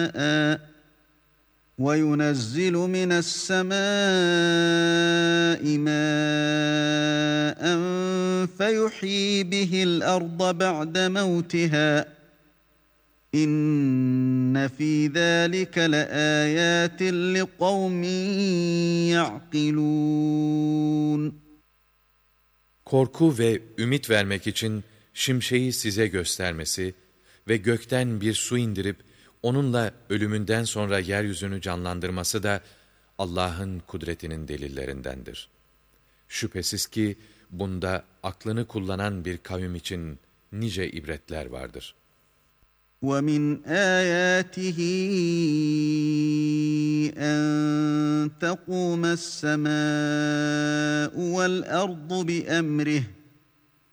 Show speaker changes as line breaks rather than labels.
وَيُنَزِّلُ مِنَ السَّمَاءِ مَاءً فَيُحْيِي بِهِ الْأَرْضَ بَعْدَ مَوْتِهَا إِنَّ فِي ذَٰلِكَ لَآيَاتٍ لِقَوْمٍ يَعْقِلُونَ.
Korku ve ümit vermek için şimşeği size göstermesi ve gökten bir su indirip onunla ölümünden sonra yeryüzünü canlandırması da Allah'ın kudretinin delillerindendir. Şüphesiz ki bunda aklını kullanan bir kavim için nice ibretler vardır.
وَمِنْ آيَاتِهِ أَن تَقُومَ السَّمَاءُ وَالْأَرْضُ بِأَمْرِهِ